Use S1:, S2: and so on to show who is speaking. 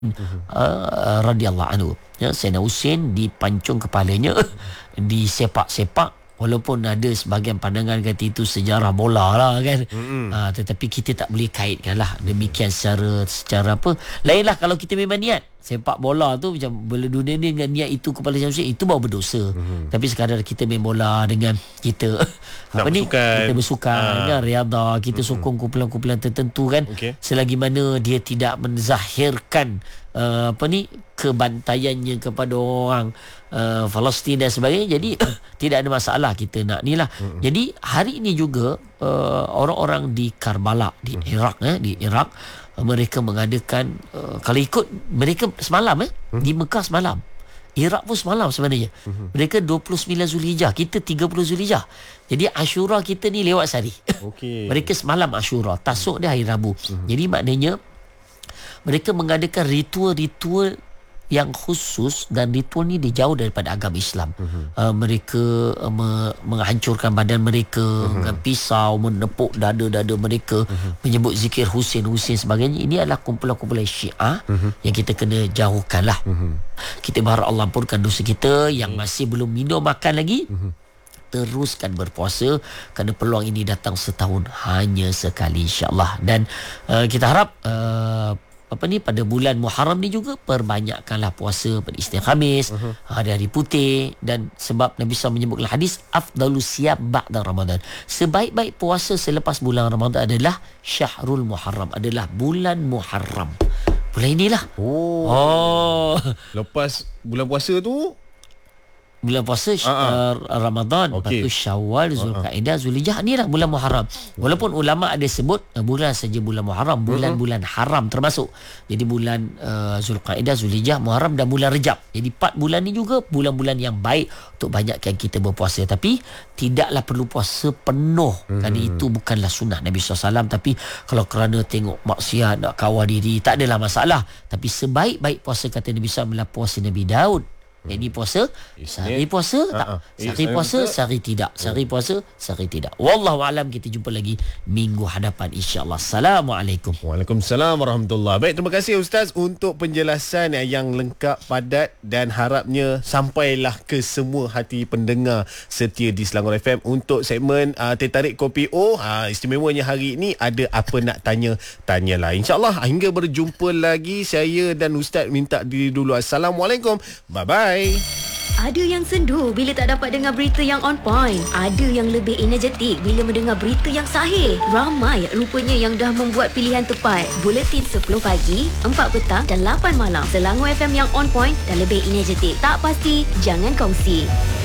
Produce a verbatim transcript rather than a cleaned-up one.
S1: uh, radhiyallahu anhu. Ya, Sayyidina Husain dipancung kepalanya, disepak-sepak. Walaupun ada sebahagian pandangan kata itu sejarah bola lah kan. Mm-hmm. Ha, tetapi kita tak boleh kaitkan lah. Demikian secara secara apa. Lainlah kalau kita memang niat. Sepak bola tu macam bola dunia ni dengan niat itu kepada Syamsul, itu baru berdosa. Mm-hmm. Tapi sekadar kita main bola dengan kita apa ni, kita bersukan, kan, riadah, kita mm-hmm. sokong kumpulan-kumpulan tertentu kan. Okay. Selagi mana dia tidak menzahirkan uh, apa ni, kebantaiannya kepada orang uh, Palestin dan sebagainya, jadi tidak ada masalah kita nak ni lah. Mm-hmm. Jadi hari ini juga uh, orang-orang di Karbala di mm-hmm. Iraq eh, di Iraq uh, mereka mengadakan uh, kalau ikut mereka semalam eh mm-hmm. di Mekah semalam, Iraq pun semalam sebenarnya. Mm-hmm. Mereka dua puluh sembilan Zulhijjah, kita tiga puluh Zulhijjah. Jadi Ashura kita ni lewat sehari. Okay. Mereka semalam Ashura, tasuk dia hari Rabu. Mm-hmm. Jadi maknanya mereka mengadakan ritual-ritual yang khusus, dan ritual ni dia jauh daripada agama Islam. Uh-huh. Uh, mereka uh, me- menghancurkan badan mereka uh-huh. dengan pisau, menepuk dada-dada mereka, uh-huh. menyebut zikir Husain Husain sebagainya. Ini adalah kumpulan-kumpulan Syiah uh-huh. yang kita kena jauhkan lah. Uh-huh. Kita berharap Allah ampunkan dosa kita. Yang masih belum minum makan lagi, uh-huh. teruskan berpuasa, kerana peluang ini datang setahun hanya sekali, insya-Allah. Dan uh, kita harap uh, apa ni, pada bulan Muharram ni juga perbanyakkanlah puasa pada Isnin Khamis, uh-huh. hari-hari putih. Dan sebab Nabi sallallahu alaihi wasallam menyebutkan hadis afdalus siyam ba'da Ramadan, sebaik-baik puasa selepas bulan Ramadan adalah Syahrul Muharram, adalah bulan Muharram. Bulan inilah. Oh. Oh.
S2: Lepas bulan puasa tu
S1: bulan puasa uh-huh. uh, Ramadan, okay. Lepas tu Syawal, Zulkaidah, uh-huh. Zulhijjah, ni lah bulan Muharram. Walaupun ulama ada sebut uh, bulan saja bulan Muharram, bulan-bulan haram termasuk. Jadi bulan uh, Zulkaidah, Zulhijjah, Muharram dan bulan Rejab. Jadi empat bulan ni juga bulan-bulan yang baik untuk banyakkan kita berpuasa. Tapi tidaklah perlu puasa penuh, uh-huh. kerana itu bukanlah sunnah Nabi sallallahu alaihi wasallam. Tapi kalau kerana tengok maksiat, nak kawal diri, tak adalah masalah. Tapi sebaik-baik puasa kata Nabi sallallahu alaihi wasallam adalah puasa Nabi Daud. Ini puasa, sehari puasa tak, uh-huh. sehari puasa, sehari tidak, sehari puasa, sehari tidak. Wallahu alam. Kita jumpa lagi minggu hadapan, insya-Allah. Assalamualaikum.
S2: Waalaikumsalam warahmatullahi. Baik, terima kasih Ustaz untuk penjelasan yang lengkap, padat, dan harapnya sampailah ke semua hati pendengar setia di Selangor F M. Untuk segmen uh, Teh Tarik Kopi O, uh, istimewanya hari ini ada apa nak tanya, tanyalah. Insya-Allah hingga berjumpa lagi, saya dan Ustaz minta diri dulu. Assalamualaikum. Bye bye.
S3: Ada yang sendu bila tak dapat dengar berita yang on point. Ada yang lebih energetik bila mendengar berita yang sahih. Ramai rupanya yang dah membuat pilihan tepat. Buletin sepuluh pagi, empat petang dan lapan malam. Selangor F M yang on point dan lebih energetik. Tak pasti, jangan kongsi.